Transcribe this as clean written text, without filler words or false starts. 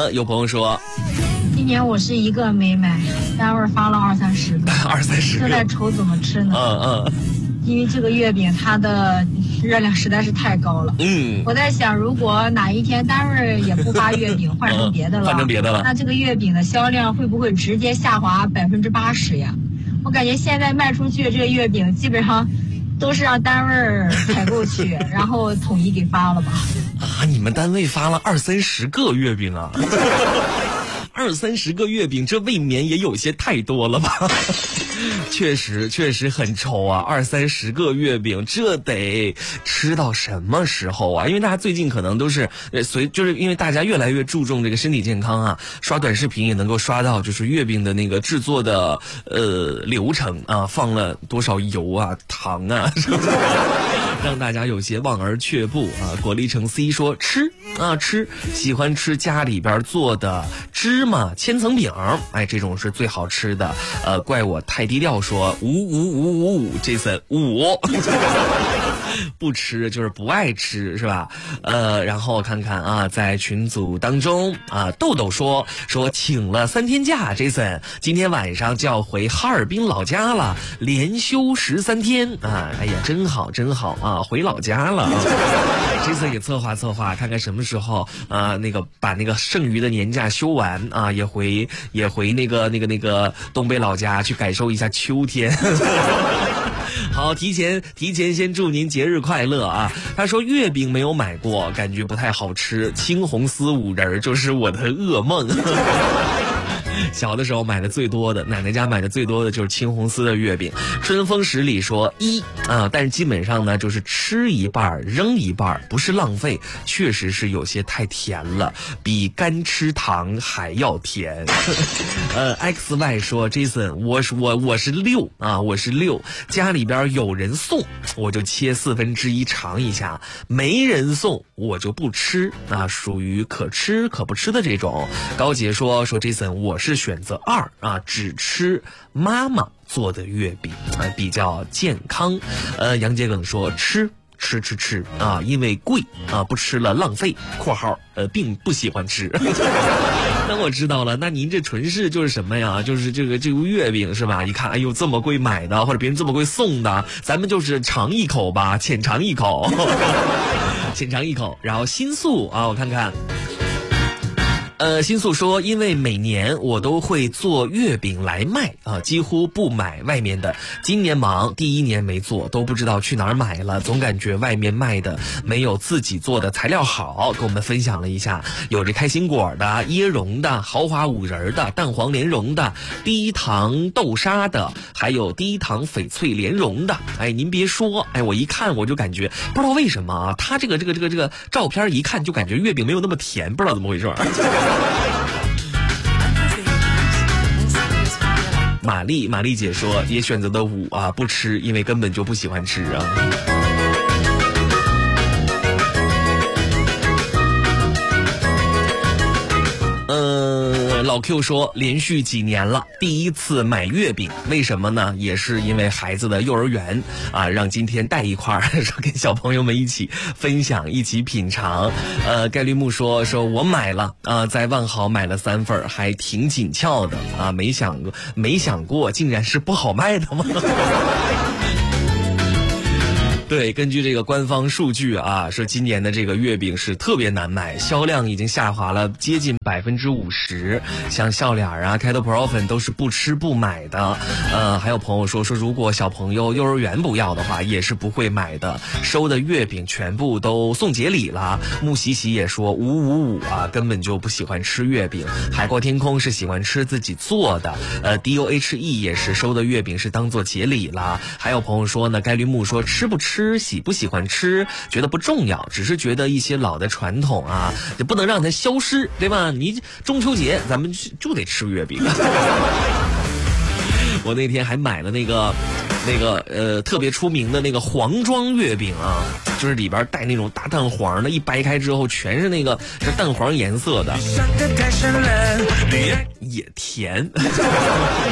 有朋友说， 今年我是一个没买，单位发了20-30个 ，20-30个， 正在愁怎么吃呢。因为这个月饼它的热量实在是太高了。我在想，如果哪一天单位也不发月饼，换成别的了，那这个月饼的销量会不会直接下滑80%呀？我感觉现在卖出去的这个月饼基本上都是让单位采购去，然后统一给发了吧。 啊，你们单位发了20-30个月饼啊？20-30个月饼，这未免也有些太多了吧？确实很愁啊！20-30个月饼，这得吃到什么时候啊？因为大家最近可能都是就是因为大家越来越注重这个身体健康啊，刷短视频也能够刷到，就是月饼的那个制作的流程啊，放了多少油啊、糖啊，是不是？让大家有些望而却步啊！果粒橙 C 说吃，喜欢吃家里边做的芝麻千层饼，哎，这种是最好吃的。怪我太低调说55555Jason 5不吃就是不爱吃是吧？然后看看啊，在群组当中啊，豆豆说请了3天假 ，Jason 今天晚上就要回哈尔滨老家了，连休13天啊！哎呀，真好啊，回老家了啊！Jason 也策划，看看什么时候把那个剩余的年假休完啊，也回那个东北老家去感受一下秋天。好，提前先祝您节日快乐啊！他说月饼没有买过，感觉不太好吃，青红丝5仁就是我的噩梦。小的时候买的最多的，奶奶家买的最多的就是青红丝的月饼。春风十里说但是基本上呢就是吃一半扔一半，不是浪费，确实是有些太甜了，比干吃糖还要甜。XY 说 Jason 我是6啊，我是6，家里边有人送我就切1/4尝一下，没人送我就不吃啊，属于可吃可不吃的这种。高杰说 Jason 我是选择2啊，只吃妈妈做的月饼比较健康。杨杰耿说吃啊，因为贵啊，不吃了浪费（括号并不喜欢吃）。那我知道了，那您这纯是就是什么呀？就是这个月饼是吧？一看，哎呦这么贵买的，或者别人这么贵送的，咱们就是尝一口吧，浅尝一口，浅尝一口。然后新宿啊，我看看。新宿说，因为每年我都会做月饼来卖啊，几乎不买外面的。今年忙，第1年没做，都不知道去哪儿买了，总感觉外面卖的没有自己做的材料好。跟我们分享了一下，有这开心果的、椰蓉的、豪华5仁的、蛋黄莲蓉的、低糖豆沙的，还有低糖翡翠莲蓉的。哎，您别说，哎，我一看我就感觉不知道为什么啊，他这个照片一看就感觉月饼没有那么甜，不知道怎么回事。玛丽姐说也选择的5啊，不吃，因为根本就不喜欢吃啊。老 Q 说连续几年了，第1次买月饼，为什么呢？也是因为孩子的幼儿园啊，让今天带一块说跟小朋友们一起分享，一起品尝。概率木说我买了啊，在万豪买了3份，还挺紧俏的啊，没想过竟然是不好卖的吗？对，根据这个官方数据啊，说今年的这个月饼是特别难卖，销量已经下滑了接近50%。像笑脸啊、开头 Pro 粉都是不吃不买的。还有朋友说如果小朋友幼儿园不要的话，也是不会买的。收的月饼全部都送节礼了。木喜喜也说555啊，根本就不喜欢吃月饼。海阔天空是喜欢吃自己做的。DOHE 也是收的月饼是当做节礼了。还有朋友说呢，概率木说吃不吃喜不喜欢吃觉得不重要，只是觉得一些老的传统啊也不能让它消失，对吧？你中秋节咱们就得吃月饼。我那天还买了那个特别出名的那个黄庄月饼啊，就是里边带那种大蛋黄的，一掰开之后全是那个蛋黄颜色的，也甜。